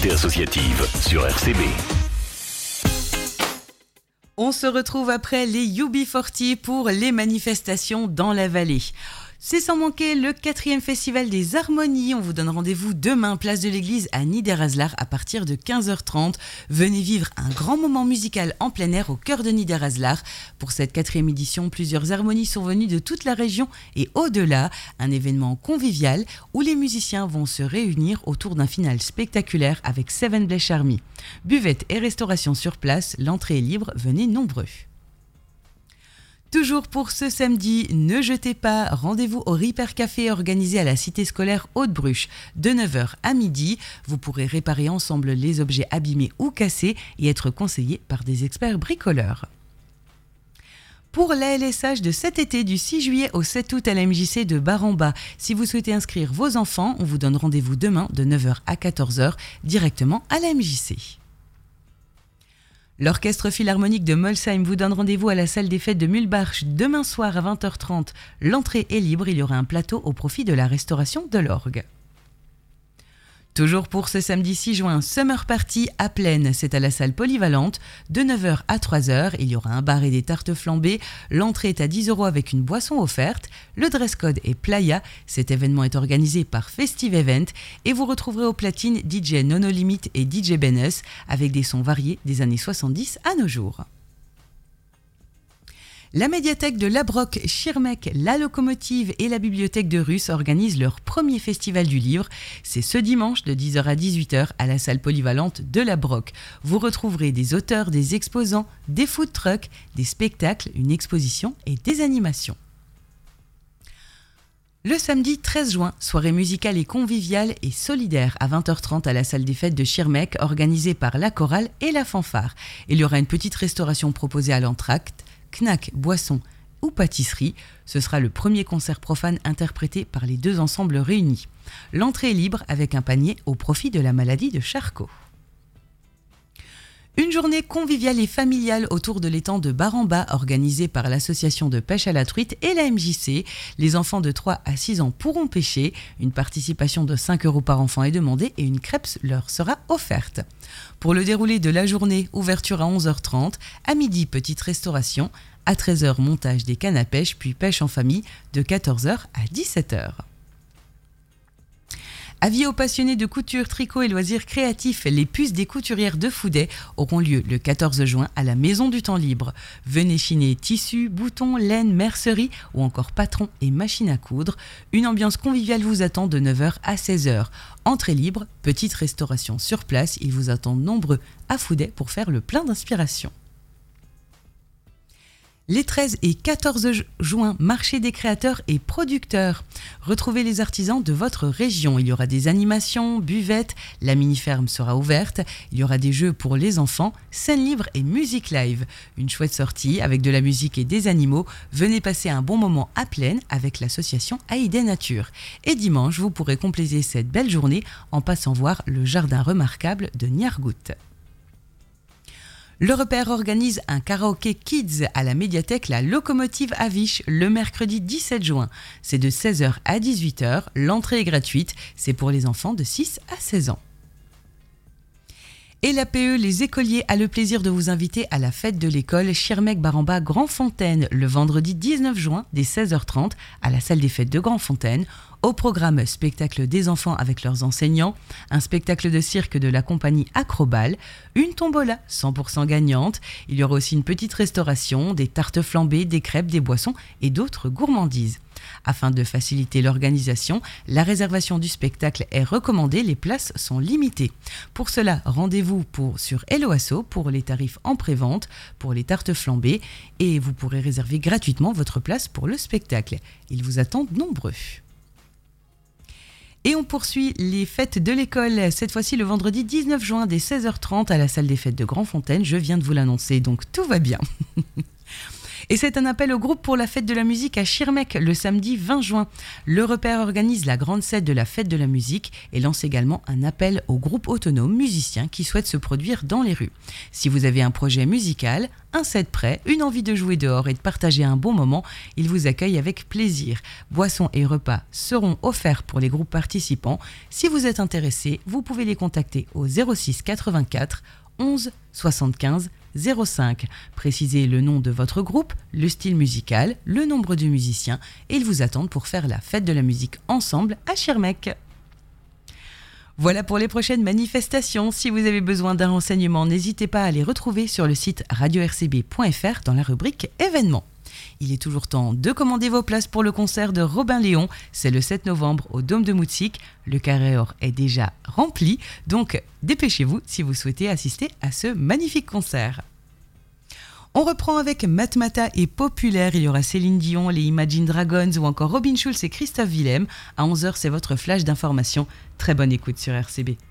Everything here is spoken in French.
l'actualité associative sur RCB. On se retrouve après les UB40 pour les manifestations dans la vallée. C'est sans manquer le 4e festival des harmonies. On vous donne rendez-vous demain, place de l'église à Niederhaslar à partir de 15h30. Venez vivre un grand moment musical en plein air au cœur de Niederhaslar. Pour cette 4e édition, plusieurs harmonies sont venues de toute la région et au-delà. Un événement convivial où les musiciens vont se réunir autour d'un final spectaculaire avec Seven Bleach Army. Buvette et restauration sur place, l'entrée est libre, venez nombreux. Toujours pour ce samedi, ne jetez pas, rendez-vous au Ripper Café organisé à la cité scolaire Haute-Bruche. De 9h à midi, vous pourrez réparer ensemble les objets abîmés ou cassés et être conseillé par des experts bricoleurs. Pour l'ALSH de cet été, du 6 juillet au 7 août à la MJC de Bar-en-Bas, si vous souhaitez inscrire vos enfants, on vous donne rendez-vous demain de 9h à 14h directement à la MJC. L'Orchestre Philharmonique de Molsheim vous donne rendez-vous à la salle des fêtes de Mühlbach demain soir à 20h30. L'entrée est libre, il y aura un plateau au profit de la restauration de l'orgue. Toujours pour ce samedi 6 juin, Summer Party à Plaine, c'est à la salle polyvalente. De 9h à 3h, il y aura un bar et des tartes flambées. L'entrée est à 10 € avec une boisson offerte. Le dress code est playa. Cet événement est organisé par Festive Event et vous retrouverez au platine DJ Nono Limit et DJ Benus avec des sons variés des années 70 à nos jours. La médiathèque de Labrock, Schirmeck, la locomotive et la bibliothèque de Russe organisent leur premier festival du livre. C'est ce dimanche de 10h à 18h à la salle polyvalente de Labrock. Vous retrouverez des auteurs, des exposants, des food trucks, des spectacles, une exposition et des animations. Le samedi 13 juin, soirée musicale et conviviale et solidaire à 20h30 à la salle des fêtes de Schirmeck, organisée par la chorale et la fanfare. Il y aura une petite restauration proposée à l'entracte, knack, boisson ou pâtisserie. Ce sera le premier concert profane interprété par les deux ensembles réunis. L'entrée est libre avec un panier au profit de la maladie de Charcot. Une journée conviviale et familiale autour de l'étang de Bar-en-Bas organisée par l'association de pêche à la truite et la MJC. Les enfants de 3 à 6 ans pourront pêcher. Une participation de 5 € par enfant est demandée et une crêpe leur sera offerte. Pour le déroulé de la journée, ouverture à 11h30, à midi petite restauration, à 13h montage des cannes à pêche puis pêche en famille de 14h à 17h. Avis aux passionnés de couture, tricot et loisirs créatifs, les puces des couturières de Fouday auront lieu le 14 juin à la Maison du Temps Libre. Venez chiner tissus, boutons, laine, mercerie ou encore patrons et machines à coudre. Une ambiance conviviale vous attend de 9h à 16h. Entrée libre, petite restauration sur place, ils vous attendent nombreux à Fouday pour faire le plein d'inspiration. Les 13 et 14 juin, marché des créateurs et producteurs. Retrouvez les artisans de votre région. Il y aura des animations, buvettes, la mini-ferme sera ouverte, il y aura des jeux pour les enfants, scène libre et musique live. Une chouette sortie avec de la musique et des animaux. Venez passer un bon moment à Plaine avec l'association Haïdé Nature. Et dimanche, vous pourrez compléter cette belle journée en passant voir le jardin remarquable de Niargout. Le Repère organise un karaoké kids à la médiathèque La Locomotive à Viche le mercredi 17 juin. C'est de 16h à 18h, l'entrée est gratuite, c'est pour les enfants de 6 à 16 ans. Et l'APE, les écoliers, a le plaisir de vous inviter à la fête de l'école Schirmeck Bar-en-Bas Grand-Fontaine le vendredi 19 juin dès 16h30 à la salle des fêtes de Grand-Fontaine. Au programme, spectacle des enfants avec leurs enseignants, un spectacle de cirque de la compagnie Acrobal, une tombola 100% gagnante. Il y aura aussi une petite restauration, des tartes flambées, des crêpes, des boissons et d'autres gourmandises. Afin de faciliter l'organisation, la réservation du spectacle est recommandée, les places sont limitées. Pour cela, rendez-vous sur Helloasso pour les tarifs en prévente, pour les tartes flambées, et vous pourrez réserver gratuitement votre place pour le spectacle. Ils vous attendent nombreux. Et on poursuit les fêtes de l'école, cette fois-ci le vendredi 19 juin dès 16h30 à la salle des fêtes de Grand-Fontaine. Je viens de vous l'annoncer, donc tout va bien. Et c'est un appel au groupe pour la fête de la musique à Schirmeck le samedi 20 juin. Le repère organise la grande scène de la fête de la musique et lance également un appel aux groupes autonomes musiciens qui souhaitent se produire dans les rues. Si vous avez un projet musical, un set prêt, une envie de jouer dehors et de partager un bon moment, il vous accueille avec plaisir. Boissons et repas seront offerts pour les groupes participants. Si vous êtes intéressé, vous pouvez les contacter au 06 84 11 75 05. Précisez le nom de votre groupe, le style musical, le nombre de musiciens et ils vous attendent pour faire la fête de la musique ensemble à Schirmeck. Voilà pour les prochaines manifestations. Si vous avez besoin d'un renseignement, n'hésitez pas à les retrouver sur le site radio-rcb.fr dans la rubrique événements. Il est toujours temps de commander vos places pour le concert de Robin Léon. C'est le 7 novembre au Dôme de Moutsik. Le carré or est déjà rempli, donc dépêchez-vous si vous souhaitez assister à ce magnifique concert. On reprend avec Matmata et Populaire. Il y aura Céline Dion, les Imagine Dragons ou encore Robin Schulz et Christophe Willem. À 11h, c'est votre flash d'information. Très bonne écoute sur RCB.